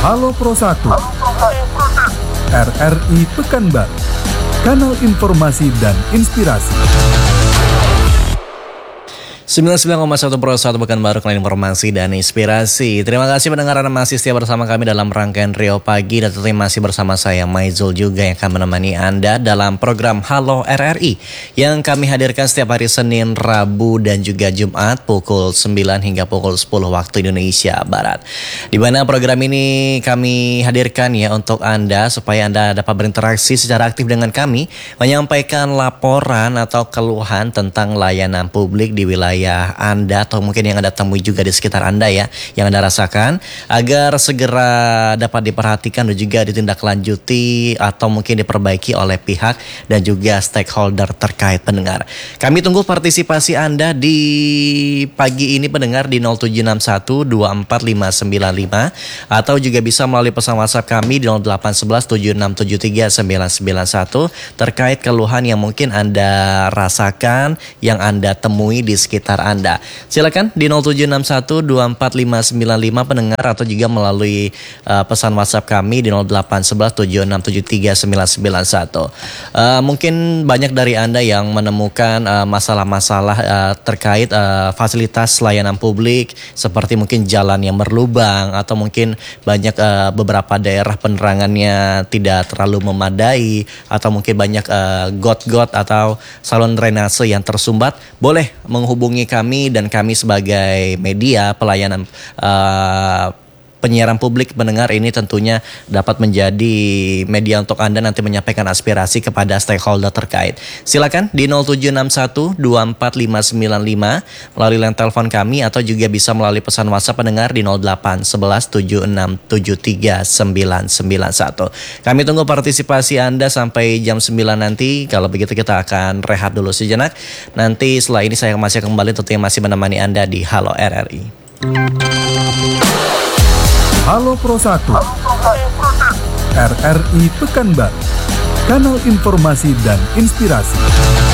Halo Pro 1, RRI Pekanbaru, kanal informasi dan inspirasi. 99,1 Pro 1 Pekanbaru, kanal informasi dan inspirasi. Terima kasih pendengar Anda masih setia bersama kami dalam rangkaian Rio Pagi. Dan tentunya masih bersama saya Maizul juga yang akan menemani Anda dalam program Halo RRI yang kami hadirkan setiap hari Senin, Rabu dan juga Jumat pukul 9 hingga pukul 10 waktu Indonesia Barat. Di mana program ini kami hadirkan ya untuk Anda supaya Anda dapat berinteraksi secara aktif dengan kami, menyampaikan laporan atau keluhan tentang layanan publik di wilayah Anda atau mungkin yang Anda temui juga di sekitar Anda ya, yang Anda rasakan, agar segera dapat diperhatikan dan juga ditindaklanjuti atau mungkin diperbaiki oleh pihak dan juga stakeholder terkait pendengar. Kami tunggu partisipasi Anda di pagi ini pendengar di 0761 24595 atau juga bisa melalui pesan WhatsApp kami di 0811 7673 991 terkait keluhan yang mungkin Anda rasakan, yang Anda temui di sekitar Anda. Silakan di 0761 24595 pendengar atau juga melalui pesan WhatsApp kami di 0811 7673 991. Mungkin banyak dari Anda yang menemukan masalah-masalah terkait fasilitas layanan publik seperti mungkin jalan yang berlubang atau mungkin banyak beberapa daerah penerangannya tidak terlalu memadai atau mungkin banyak got-got atau saluran drainase yang tersumbat. Boleh menghubungi kami dan kami sebagai media pelayanan penyiaran publik pendengar ini tentunya dapat menjadi media untuk Anda nanti menyampaikan aspirasi kepada stakeholder terkait. Silakan di 0761 24595 melalui line telepon kami atau juga bisa melalui pesan WhatsApp pendengar di 0811 7673 991. Kami tunggu partisipasi Anda sampai jam 9 nanti. Kalau begitu kita akan rehat dulu sejenak. Nanti setelah ini saya masih kembali tentunya masih menemani Anda di Halo RRI. Halo Pro 1, RRI Pekanbaru, kanal informasi dan inspirasi.